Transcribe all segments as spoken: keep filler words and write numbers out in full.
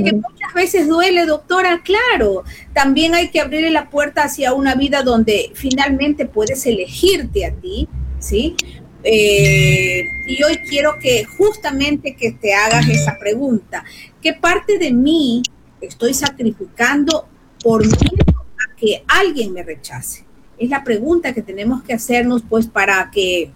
De que muchas veces duele, doctora, claro. También hay que abrirle la puerta hacia una vida donde finalmente puedes elegirte a ti, ¿sí? Eh, y hoy quiero que justamente que te hagas esa pregunta. ¿Qué parte de mí estoy sacrificando por miedo a que alguien me rechace? Es la pregunta que tenemos que hacernos, pues, para que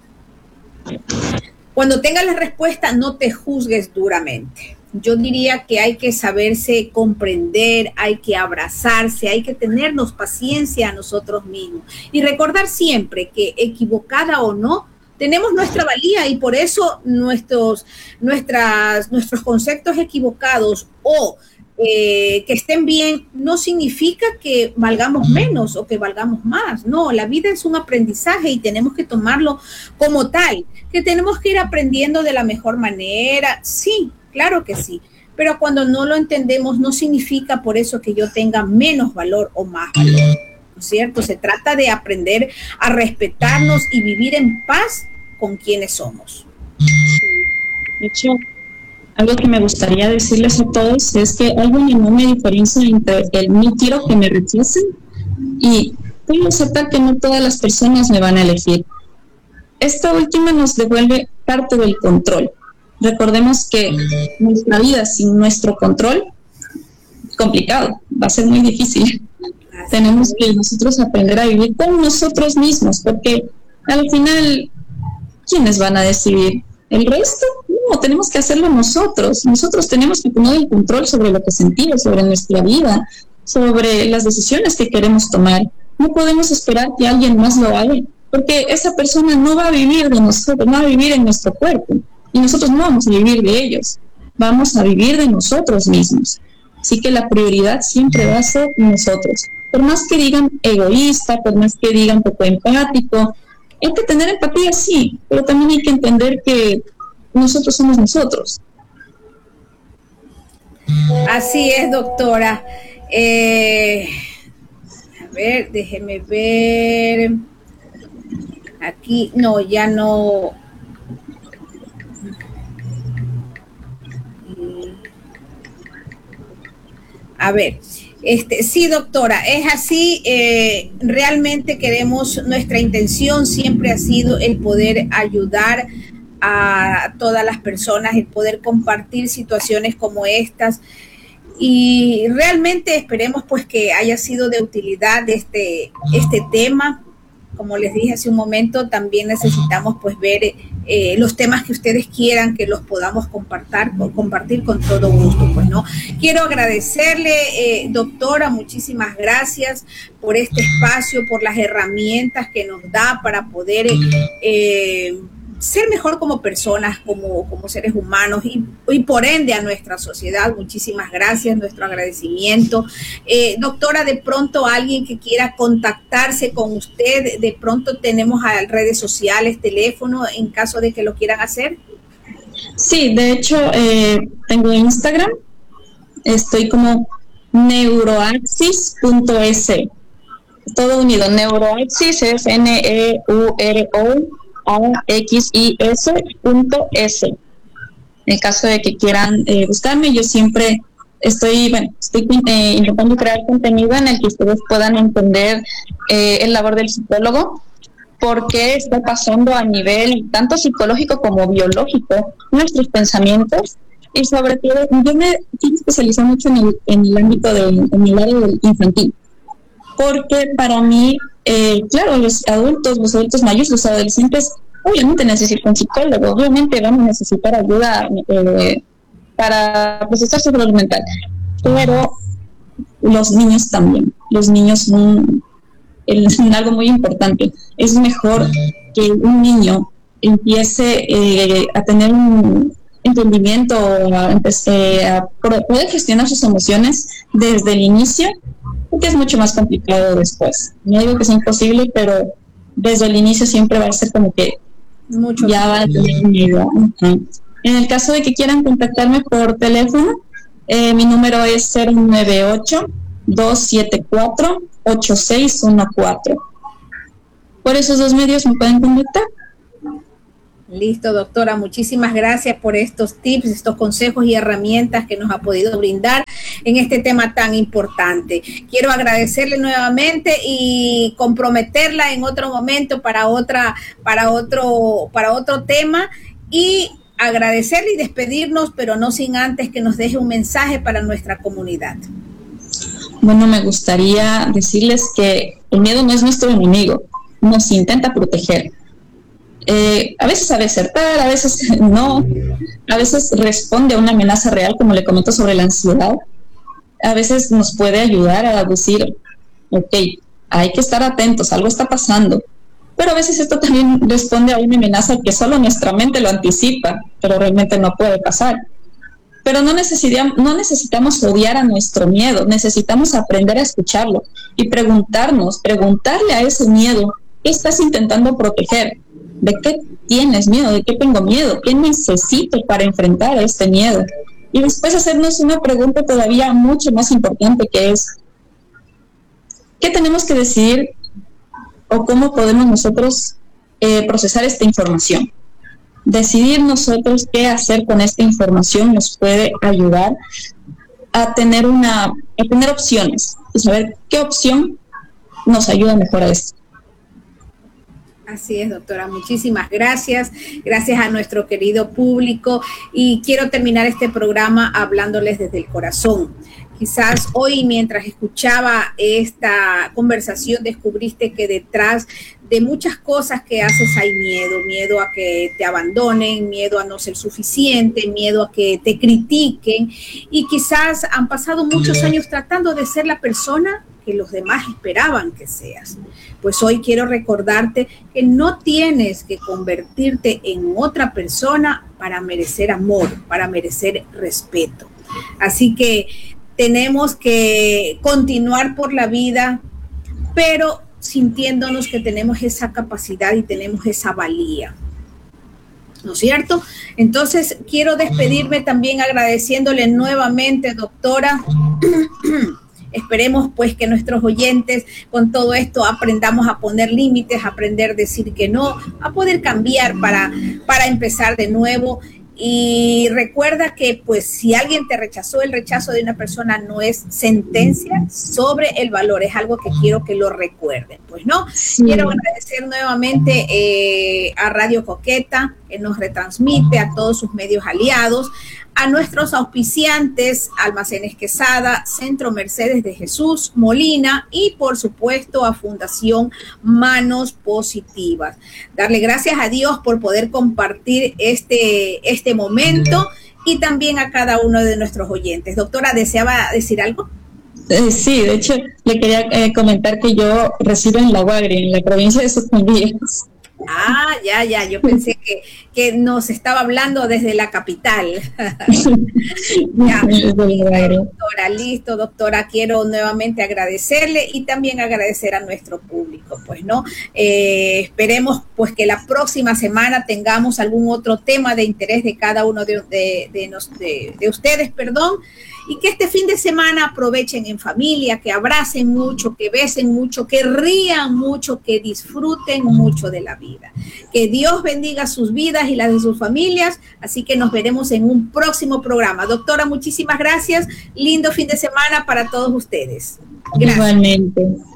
cuando tengas la respuesta no te juzgues duramente. Yo diría que hay que saberse comprender, hay que abrazarse, hay que tenernos paciencia a nosotros mismos y recordar siempre que, equivocada o no, tenemos nuestra valía y por eso nuestros, nuestras, nuestros conceptos equivocados o eh, que estén bien no significa que valgamos menos o que valgamos más. No, la vida es un aprendizaje y tenemos que tomarlo como tal, que tenemos que ir aprendiendo de la mejor manera. Sí, claro que sí, pero cuando no lo entendemos no significa por eso que yo tenga menos valor o más valor, ¿no es cierto? Se trata de aprender a respetarnos y vivir en paz con quienes somos. De hecho, algo que me gustaría decirles a todos es que hay una enorme diferencia entre el no quiero que me rechacen y puedo aceptar que no todas las personas me van a elegir. Esta última nos devuelve parte del control. Recordemos que nuestra vida sin nuestro control es complicado, va a ser muy difícil. Tenemos que nosotros aprender a vivir con nosotros mismos, porque al final, ¿quiénes van a decidir? ¿El resto? No, tenemos que hacerlo nosotros. Nosotros tenemos que tener el control sobre lo que sentimos, sobre nuestra vida, sobre las decisiones que queremos tomar. No podemos esperar que alguien más lo haga, porque esa persona no va a vivir de nosotros, no va a vivir en nuestro cuerpo. Y nosotros no vamos a vivir de ellos, vamos a vivir de nosotros mismos. Así que la prioridad siempre va a ser nosotros. Por más que digan egoísta, por más que digan poco empático, hay que tener empatía, sí, pero también hay que entender que nosotros somos nosotros. Así es, doctora. Eh, a ver, déjeme ver. Aquí, no, ya no... A ver, este, sí, doctora, es así, eh, realmente queremos, nuestra intención siempre ha sido el poder ayudar a todas las personas, el poder compartir situaciones como estas y realmente esperemos pues que haya sido de utilidad este, este tema. Como les dije hace un momento, también necesitamos pues ver eh, los temas que ustedes quieran que los podamos compartir, compartir con todo gusto, pues, ¿no? Quiero agradecerle, eh, doctora, muchísimas gracias por este espacio, por las herramientas que nos da para poder eh, ser mejor como personas, como, como seres humanos y, y por ende a nuestra sociedad. Muchísimas gracias, nuestro agradecimiento. Eh, doctora, de pronto alguien que quiera contactarse con usted, de pronto tenemos a redes sociales, teléfono, en caso de que lo quieran hacer. Sí, de hecho, eh, tengo Instagram, estoy como neuroaxis punto es, todo unido, neuroaxis es N E U R O A X I S punto S. En caso de que quieran eh, buscarme, yo siempre estoy, bueno, estoy eh, intentando crear contenido en el que ustedes puedan entender eh, el labor del psicólogo, porque está pasando a nivel tanto psicológico como biológico nuestros pensamientos, y sobre todo yo me quiero especializar mucho en el, en el ámbito del, en el área del infantil, porque para mí Eh, claro, los adultos, los adultos mayores, los adolescentes, obviamente necesitan un psicólogo, obviamente van a necesitar ayuda eh, para procesar su salud mental, pero los niños también, los niños son, son algo muy importante. Es mejor que un niño empiece eh, a tener un entendimiento, a, eh, a poder gestionar sus emociones desde el inicio, porque es mucho más complicado después. No digo que sea imposible, pero desde el inicio siempre va a ser como que mucho ya van a tener una idea. Uh-huh. En el caso de que quieran contactarme por teléfono, eh, mi número es cero nueve ocho, dos siete cuatro, ocho seis uno cuatro. Por esos dos medios me pueden contactar. Listo, doctora, muchísimas gracias por estos tips, estos consejos y herramientas que nos ha podido brindar. en este tema tan importante. Quiero agradecerle nuevamente y comprometerla en otro momento para otra, para otro, para otro tema, y agradecerle y despedirnos, pero no sin antes que nos deje un mensaje para nuestra comunidad. Bueno, me gustaría decirles que el miedo no es nuestro enemigo, nos intenta proteger. Eh, a veces sabe acertar, a veces no, a veces responde a una amenaza real, como le comento sobre la ansiedad. A veces nos puede ayudar a decir, ok, hay que estar atentos, algo está pasando. Pero a veces esto también responde a una amenaza que solo nuestra mente lo anticipa, pero realmente no puede pasar. Pero no necesitamos, no necesitamos odiar a nuestro miedo, necesitamos aprender a escucharlo y preguntarnos, preguntarle a ese miedo, ¿qué estás intentando proteger? ¿De qué tienes miedo? ¿De qué tengo miedo? ¿Qué necesito para enfrentar a este miedo? Y después hacernos una pregunta todavía mucho más importante, que es, ¿qué tenemos que decidir o cómo podemos nosotros eh, procesar esta información? Decidir nosotros qué hacer con esta información nos puede ayudar a tener una, a tener opciones y saber qué opción nos ayuda mejor a esto. Así es, doctora. Muchísimas gracias. Gracias a nuestro querido público. Y quiero terminar este programa hablándoles desde el corazón. Quizás hoy, mientras escuchaba esta conversación, descubriste que detrás de muchas cosas que haces hay miedo, miedo a que te abandonen, miedo a no ser suficiente, miedo a que te critiquen, y quizás han pasado muchos años tratando de ser la persona que los demás esperaban que seas. Pues hoy quiero recordarte que no tienes que convertirte en otra persona para merecer amor, para merecer respeto. Así que tenemos que continuar por la vida, pero sintiéndonos que tenemos esa capacidad y tenemos esa valía, ¿no es cierto? Entonces, quiero despedirme también agradeciéndole nuevamente, doctora. Esperemos pues que nuestros oyentes con todo esto aprendamos a poner límites, a aprender a decir que no, a poder cambiar para, para empezar de nuevo. Y recuerda que pues si alguien te rechazó, el rechazo de una persona no es sentencia sobre el valor, es algo que quiero que lo recuerden, pues no. Sí. Quiero agradecer nuevamente eh, a Radio Coqueta, que nos retransmite, a todos sus medios aliados, a nuestros auspiciantes, Almacenes Quesada, Centro Mercedes de Jesús, Molina, y por supuesto a Fundación Manos Positivas. Darle gracias a Dios por poder compartir este, este momento, y también a cada uno de nuestros oyentes. Doctora, ¿deseaba decir algo? Eh, sí, de hecho, le quería eh, comentar que yo resido en La Guagre, en la provincia de Sucumbíes. Ah, ya, ya, yo pensé que, que nos estaba hablando desde la capital. Ya, doctora, listo, doctora, quiero nuevamente agradecerle y también agradecer a nuestro público, pues, ¿no? Eh, esperemos, pues, que la próxima semana tengamos algún otro tema de interés de cada uno de, de, de, nos, de, de ustedes, perdón, y que este fin de semana aprovechen en familia, que abracen mucho, que besen mucho, que rían mucho, que disfruten mucho de la vida. Que Dios bendiga sus vidas y las de sus familias, así que nos veremos en un próximo programa. Doctora, muchísimas gracias. Lindo fin de semana para todos ustedes. Gracias. Igualmente.